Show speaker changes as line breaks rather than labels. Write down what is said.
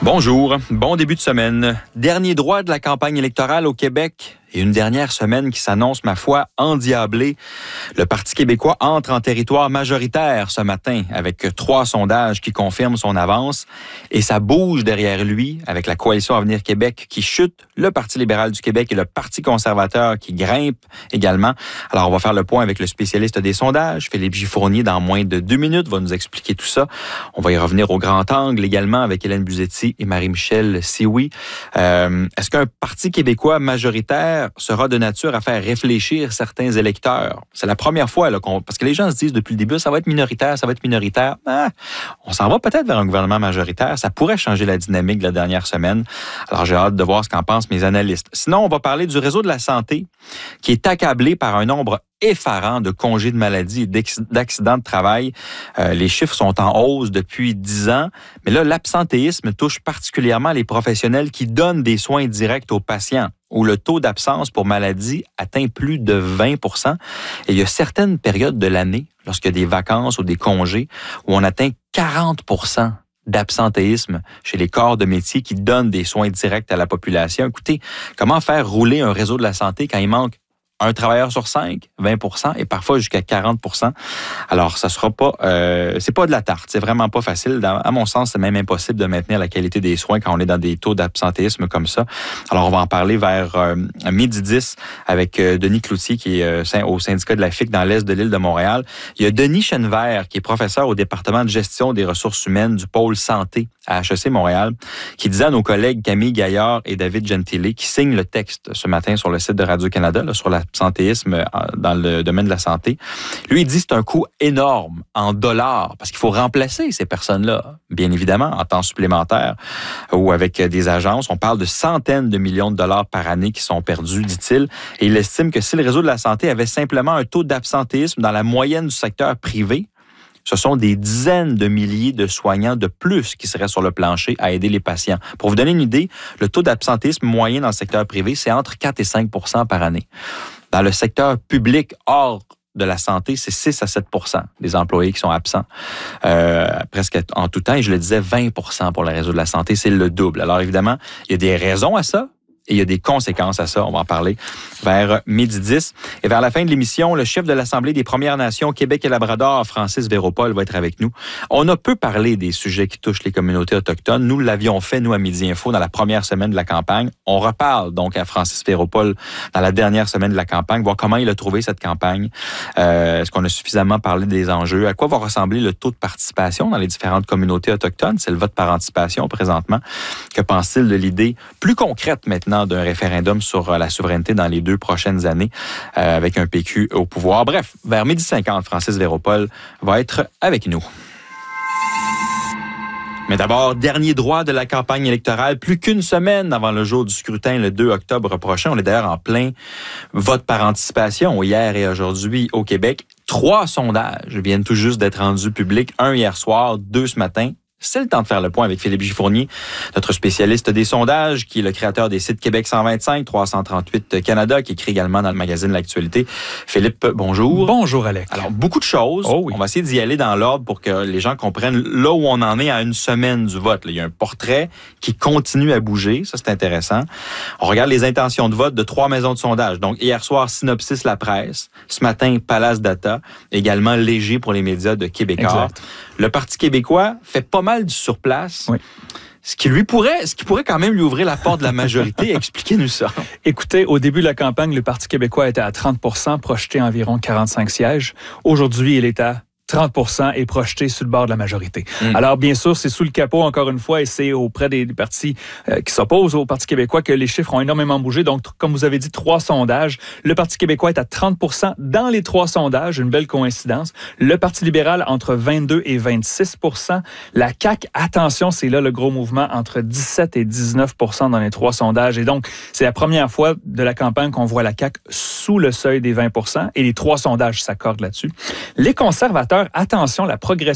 Bonjour, bon début de semaine. Dernier droit de la campagne électorale au Québec et une dernière semaine qui s'annonce, ma foi, endiablée. Le Parti québécois entre en territoire majoritaire ce matin avec 3 sondages qui confirment son avance et ça bouge derrière lui avec la Coalition Avenir Québec qui chute, le Parti libéral du Québec et le Parti conservateur qui grimpe également. Alors, on va faire le point avec le spécialiste des sondages, Philippe Giffournier, dans moins de 2 minutes, va nous expliquer tout ça. On va y revenir au grand angle également avec Hélène Buzetti et Marie-Michel Sioui. Est-ce qu'un Parti québécois majoritaire sera de nature à faire réfléchir certains électeurs? C'est la première fois là, parce que les gens se disent depuis le début, ça va être minoritaire, ça va être minoritaire. On s'en va peut-être vers un gouvernement majoritaire. Ça pourrait changer la dynamique de la dernière semaine. Alors, j'ai hâte de voir ce qu'en pensent mes analystes. Sinon, on va parler du réseau de la santé qui est accablé par un nombre effarant de congés de maladie et d'accidents de travail. Les chiffres sont en hausse depuis 10 ans, mais là, l'absentéisme touche particulièrement les professionnels qui donnent des soins directs aux patients, où le taux d'absence pour maladie atteint plus de 20 %. Et il y a certaines périodes de l'année, lorsqu'il y a des vacances ou des congés, où on atteint 40 % d'absentéisme chez les corps de métier qui donnent des soins directs à la population. Écoutez, comment faire rouler un réseau de la santé quand il manque un travailleur sur 5, 20 % et parfois jusqu'à 40 %. Alors, ça sera pas, c'est pas de la tarte. C'est vraiment pas facile. À mon sens, c'est même impossible de maintenir la qualité des soins quand on est dans des taux d'absentéisme comme ça. Alors, on va en parler vers 12h10 avec Denis Cloutier, qui est au syndicat de la FIC dans l'est de l'île de Montréal. Il y a Denis Chenevert, qui est professeur au département de gestion des ressources humaines du pôle santé à HEC Montréal, qui disait à nos collègues Camille Gaillard et David Gentile, qui signent le texte ce matin sur le site de Radio-Canada, là, sur l'absentéisme dans le domaine de la santé. Lui, il dit que c'est un coût énorme en dollars, parce qu'il faut remplacer ces personnes-là, bien évidemment, en temps supplémentaire ou avec des agences. On parle de centaines de millions de dollars par année qui sont perdus, dit-il. Et il estime que si le réseau de la santé avait simplement un taux d'absentéisme dans la moyenne du secteur privé, ce sont des dizaines de milliers de soignants de plus qui seraient sur le plancher à aider les patients. Pour vous donner une idée, le taux d'absentéisme moyen dans le secteur privé, c'est entre 4 et 5 % par année. Dans le secteur public hors de la santé, c'est 6 à 7 % des employés qui sont absents, presque en tout temps. Et je le disais, 20 % pour le réseau de la santé, c'est le double. Alors évidemment, il y a des raisons à ça. Et il y a des conséquences à ça. On va en parler vers 12h10. Et vers la fin de l'émission, le chef de l'Assemblée des Premières Nations, Québec et Labrador, Francis Véropol, va être avec nous. On a peu parlé des sujets qui touchent les communautés autochtones. Nous l'avions fait, nous, à Midi Info, dans la première semaine de la campagne. On reparle donc à Francis Véropol dans la dernière semaine de la campagne, voir comment il a trouvé cette campagne. Est-ce qu'on a suffisamment parlé des enjeux? À quoi va ressembler le taux de participation dans les différentes communautés autochtones? C'est le vote par anticipation présentement. Que pense-t-il de l'idée plus concrète maintenant d'un référendum sur la souveraineté dans les 2 prochaines années avec un PQ au pouvoir? Bref, vers 12h50, Francis Véropol va être avec nous. Mais d'abord, dernier droit de la campagne électorale, plus qu'une semaine avant le jour du scrutin, le 2 octobre prochain. On est d'ailleurs en plein vote par anticipation hier et aujourd'hui au Québec. 3 sondages viennent tout juste d'être rendus publics, 1 hier soir, 2 ce matin. C'est le temps de faire le point avec Philippe Giffournier, notre spécialiste des sondages, qui est le créateur des sites Québec 125, 338 Canada, qui écrit également dans le magazine L'Actualité. Philippe, bonjour.
Bonjour, Alex.
Alors, beaucoup de choses. Oh oui. On va essayer d'y aller dans l'ordre pour que les gens comprennent là où on en est à une semaine du vote. Là, il y a un portrait qui continue à bouger. Ça, c'est intéressant. On regarde les intentions de vote de 3 maisons de sondage. Donc, hier soir, Synopsis La Presse. Ce matin, Palace Data. Également Léger pour les médias de Québécois. Exact. Le Parti québécois fait pas mal du surplace. Oui. Ce qui pourrait quand même lui ouvrir la porte de la majorité. Expliquez-nous ça.
Écoutez, au début de la campagne, le Parti québécois était à 30 %, projeté à environ 45 sièges. Aujourd'hui, il est à 30 % est projeté sur le bord de la majorité. Alors, bien sûr, c'est sous le capot, encore une fois, et c'est auprès des partis qui s'opposent au Parti québécois que les chiffres ont énormément bougé. Donc, comme vous avez dit, 3 sondages. Le Parti québécois est à 30 % dans les 3 sondages, une belle coïncidence. Le Parti libéral, entre 22 et 26 %. La CAQ, attention, c'est là le gros mouvement, entre 17 et 19 % dans les 3 sondages. Et donc, c'est la première fois de la campagne qu'on voit la CAQ sous le seuil des 20 % et les 3 sondages s'accordent là-dessus. Les conservateurs, attention, la progression